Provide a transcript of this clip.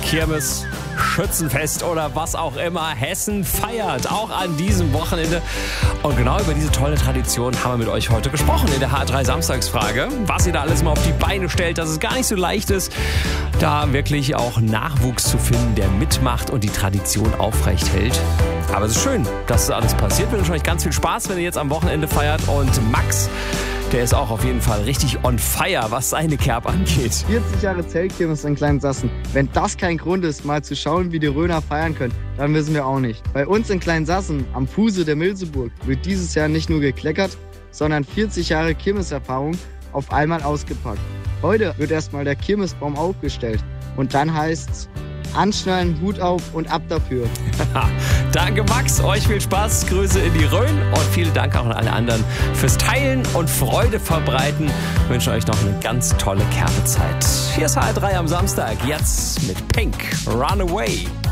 Kirmes, Schützenfest oder was auch immer. Hessen feiert auch an diesem Wochenende. Und genau über diese tolle Tradition haben wir mit euch heute gesprochen in der H3 Samstagsfrage. Was ihr da alles mal auf die Beine stellt, dass es gar nicht so leicht ist, da wirklich auch Nachwuchs zu finden, der mitmacht und die Tradition aufrecht hält. Aber es ist schön, dass das alles passiert. Wir wünschen euch ganz viel Spaß, wenn ihr jetzt am Wochenende feiert. Und Max, der ist auch auf jeden Fall richtig on fire, was seine Kerb angeht. 40 Jahre Zeltkirmes in Kleinsassen. Wenn das kein Grund ist, mal zu schauen, wie die Röner feiern können, dann wissen wir auch nicht. Bei uns in Kleinsassen, am Fuße der Milseburg, wird dieses Jahr nicht nur gekleckert, sondern 40 Jahre Kirmeserfahrung auf einmal ausgepackt. Heute wird erstmal der Kirmesbaum aufgestellt und dann heißt's anschnallen, Hut auf und ab dafür. Danke Max, euch viel Spaß, Grüße in die Rhön und vielen Dank auch an alle anderen fürs Teilen und Freude verbreiten. Ich wünsche euch noch eine ganz tolle Kerbezeit. Hier ist H3 am Samstag, jetzt mit Pink, Runaway.